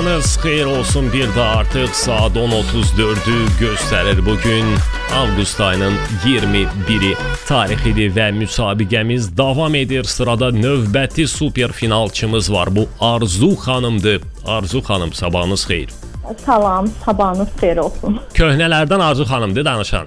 Sabahınız xeyir olsun, bir də artıq saat 10:34'ü göstərir bugün. Avqust ayının 21-i tarixidir və müsabiqəmiz davam edir. Sırada növbəti super finalçımız var. Bu Arzu xanımdır. Arzu xanım, sabahınız xeyir. Salam, sabahınız xeyir olsun. Köhnələrdən Arzu xanımdır danışan.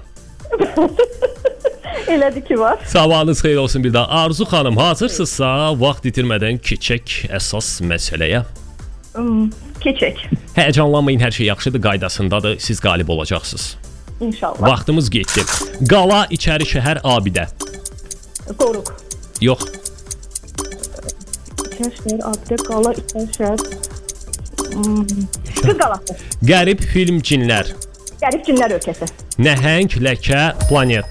Elədir ki var. Sabahınız xeyir olsun bir daha. Arzu xanım, hazırsınızsa vaxt itirmədən keçək əsas məsələyə. Keçək. Həyəcanlanmayın, hər şey yaxşıdır, qaydasındadır. Siz qalib olacaqsınız. İnşallah. Vaxtımız getdi. Qala, içəri şəhər, abidə. Qoruq. Yox. İçəri şəhər, abidə, qala, içəri şəhər. Qala. Qərib film, cinlər. Qərib cinlər ölkəsi. Nəhəng, ləkə, planet.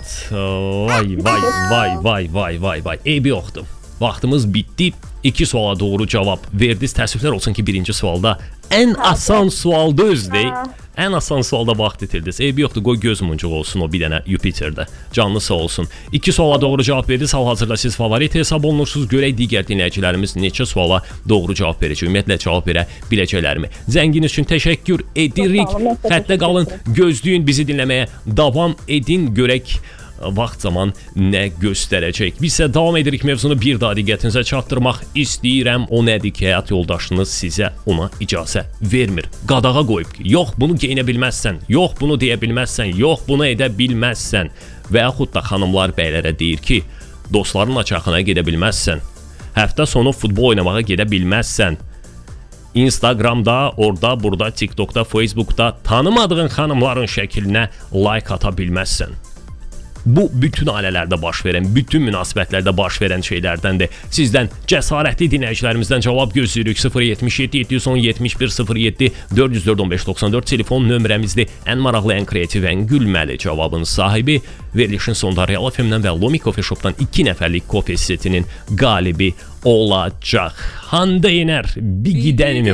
Vay. Eybi yoxdur. Vaxtımız bitdi. 2 suala doğru cavab verdiniz. Təəssüflər olsun ki, birinci sualda ən asan sualda özdə. Ən asan sualda vaxt itirdiniz. Eybi yoxdur, qoy göz muncuq olsun o bir dənə Yupiterdə. Canlı sağ olsun. 2 suala doğru cavab verdiniz. Hal-hazırda siz favorit hesab olunursunuz. Görək digər dinləyicilərimiz neçə suala doğru cavab verəcək. Ümumiyyətlə cavab verə biləcəklərmi? Zənginiz üçün təşəkkür edirik. Xəttə qalın, gözləyin, bizi dinləməyə davam edin. Görək vaxt zaman nə göstərəcək. Biz isə davam edirik, mövzunu bir daha diqqətinizə çatdırmaq istəyirəm. O nədir ki, həyat yoldaşınız sizə ona icazə vermir. Qadağa qoyub ki, yox bunu geyinə bilməzsən, yox bunu deyə bilməzsən, yox bunu edə bilməzsən. Və yaxud da xanımlar bəylərə deyir ki, dostların açağına gedə bilməzsən, həftə sonu futbol oynamağa gedə bilməzsən. Instagramda, orada, burada, TikTokda, Facebookda tanımadığın xanımların şəklinə like ata bilməzsən. Bu bütün ailələrdə baş verən, bütün münasibətlərdə baş verən şeylərdəndir. Sizdən cəsarətli dinləyicilərimizdən cavab gözləyirik. 077 710 71 07 404 15 94 telefon nömrəmizdir. Ən maraqlı, ən kreativ, ən gülməli cavabın sahibi verilişin sonunda Real FM-dən və Lomi Coffee Shop-dan 2 nəfərlik kofe setinin qalibi olacaq. Hande Yener, bir gidəni mi